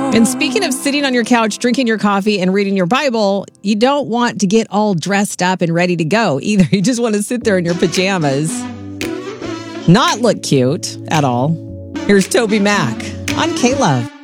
And speaking of sitting on your couch, drinking your coffee, and reading your Bible, you don't want to get all dressed up and ready to go either. You just want to sit there in your pajamas, not look cute at all. Here's Toby Mac on K-Love.